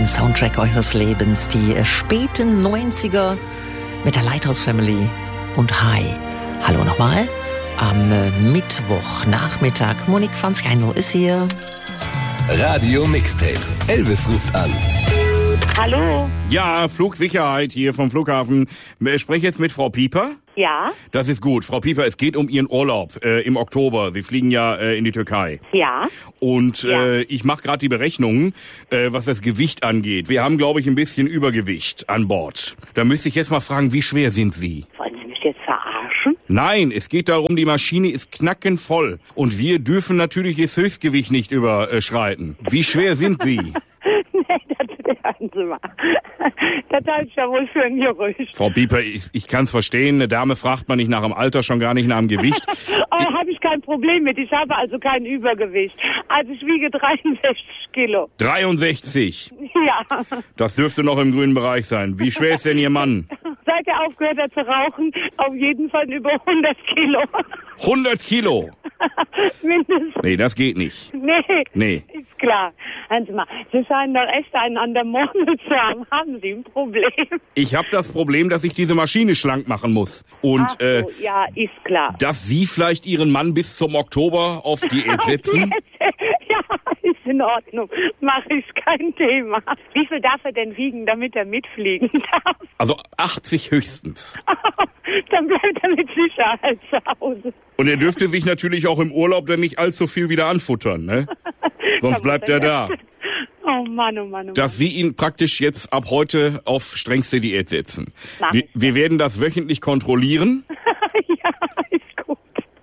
Soundtrack eures Lebens, die späten 90er mit der Lighthouse Family und Hi. Hallo nochmal. Am Mittwochnachmittag, Monique van Skijndel ist hier. Radio Mixtape. Elvis ruft an. Hallo? Ja, Flugsicherheit hier vom Flughafen. Ich spreche jetzt mit Frau Pieper. Ja? Das ist gut. Frau Pieper, es geht um Ihren Urlaub im Oktober. Sie fliegen ja in die Türkei. Ja? Und Ja. Ich mache gerade die Berechnungen, was das Gewicht angeht. Wir haben, glaube ich, ein bisschen Übergewicht an Bord. Da müsste ich jetzt mal fragen, wie schwer sind Sie? Wollen Sie mich jetzt verarschen? Nein, es geht darum, die Maschine ist knackenvoll. Und wir dürfen natürlich das Höchstgewicht nicht überschreiten. Wie schwer sind Sie? Nee, das werden Sie mal. Das halte ich ja wohl für ein Gerücht. Frau Pieper, ich kann es verstehen. Eine Dame fragt man nicht nach dem Alter, schon gar nicht nach dem Gewicht. Habe ich kein Problem mit. Ich habe also kein Übergewicht. Also ich wiege 63 Kilo. 63. Ja. Das dürfte noch im grünen Bereich sein. Wie schwer ist denn Ihr Mann? Seit er aufgehört hat zu rauchen, auf jeden Fall über 100 Kilo. 100 Kilo? Mindestens. Nee, das geht nicht. Nee. Ist klar. Hören Sie mal, Sie scheinen doch echt einen an der Murmel zu haben. Haben Sie ein Problem? Ich habe das Problem, dass ich diese Maschine schlank machen muss. Und Ach so, ja, ist klar. dass Sie vielleicht Ihren Mann bis zum Oktober auf Diät setzen? Ja, ist in Ordnung. Mache ich kein Thema. Wie viel darf er denn wiegen, damit er mitfliegen darf? Also 80 höchstens. Dann bleibt er mit Sicherheit zu Hause. Und er dürfte sich natürlich auch im Urlaub dann nicht allzu viel wieder anfuttern, ne? Sonst bleibt er da. Oh Mann, oh Mann, oh Mann. Dass Sie ihn praktisch jetzt ab heute auf strengste Diät setzen. Mach Wir, ich. wir werden das wöchentlich kontrollieren. Ja, ist gut.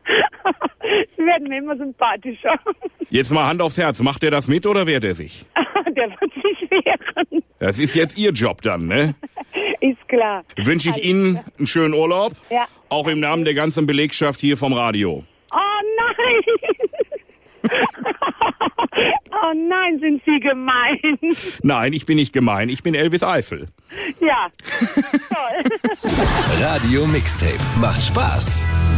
Sie werden mir immer sympathischer. Jetzt mal Hand aufs Herz. Macht er das mit oder wehrt er sich? Der wird sich wehren. Das ist jetzt Ihr Job dann, ne? Ist klar. Wünsche ich Ihnen einen schönen Urlaub. Ja. Auch im Namen der ganzen Belegschaft hier vom Radio. Oh nein! Oh nein, sind Sie gemein. Nein, ich bin nicht gemein. Ich bin Elvis Eifel. Ja, toll. Radio Mixtape. Macht Spaß.